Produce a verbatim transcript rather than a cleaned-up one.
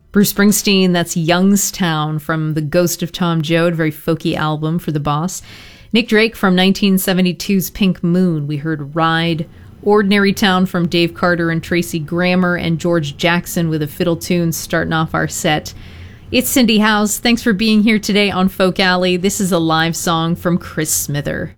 Bruce Springsteen, that's Youngstown from The Ghost of Tom Joad, very folky album for the boss. Nick Drake from nineteen seventy-two's Pink Moon, we heard Ride. Ordinary Town from Dave Carter and Tracy Grammer, and George Jackson with a fiddle tune starting off our set. It's Cindy House. Thanks for being here today on Folk Alley. This is a live song from Chris Smither.